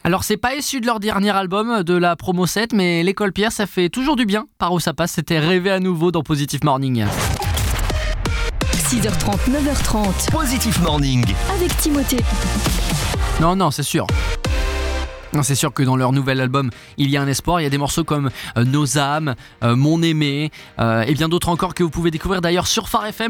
Alors c'est pas issu de leur dernier album, de la promo 7, mais l'école Pierre, ça fait toujours du bien. Par où ça passe, c'était Rêver à nouveau dans Positive Morning. 6h30, 9h30. Positive Morning. Avec Timothée. Non, c'est sûr. Non, c'est sûr que dans leur nouvel album, il y a un espoir. Il y a des morceaux comme Nos âmes, Mon aimé et bien d'autres encore que vous pouvez découvrir d'ailleurs sur Phare FM.